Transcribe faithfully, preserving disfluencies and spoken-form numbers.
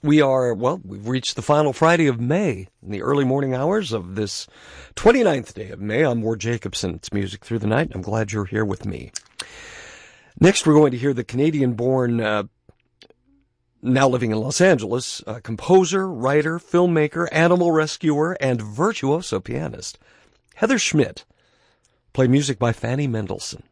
We are, well, we've reached the final Friday of May in the early morning hours of this twenty-ninth day of May. I'm Ward Jacobson. It's Music Through the Night. I'm glad you're here with me. Next, we're going to hear the Canadian-born, uh, now living in Los Angeles, uh, composer, writer, filmmaker, animal rescuer, and virtuoso pianist, Heather Schmidt, play music by Fanny Mendelssohn.